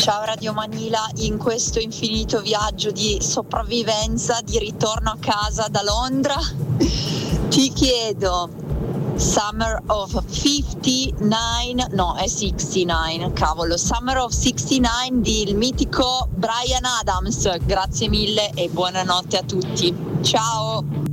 Ciao Radio Manila, in questo infinito viaggio di sopravvivenza, di ritorno a casa da Londra, ti chiedo Summer of 59, no è 69, cavolo, Summer of 69 del mitico Bryan Adams. Grazie mille e buonanotte a tutti. Ciao!